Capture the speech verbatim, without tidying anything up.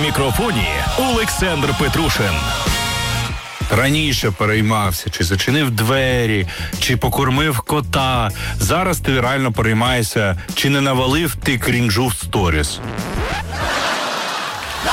мікрофоні Олександр Петрушин. Раніше переймався, чи зачинив двері, чи покормив кота. Зараз ти реально переймаєшся, чи не навалив ти крінжу в сторіс.